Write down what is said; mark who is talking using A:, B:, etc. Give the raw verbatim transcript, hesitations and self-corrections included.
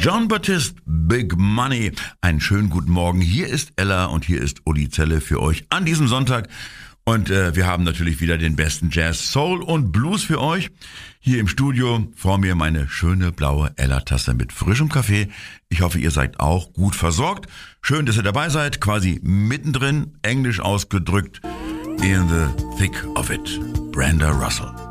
A: Jon Batiste, Big Money. Einen schönen guten Morgen. Hier ist Ella und hier ist Uli Zelle für euch an diesem Sonntag. Und äh, wir haben natürlich wieder den besten Jazz, Soul und Blues für euch. Hier im Studio vor mir meine schöne blaue Ella-Tasse mit frischem Kaffee. Ich hoffe, ihr seid auch gut versorgt. Schön, dass ihr dabei seid, quasi mittendrin, englisch ausgedrückt, in the thick of it. Brenda Russell.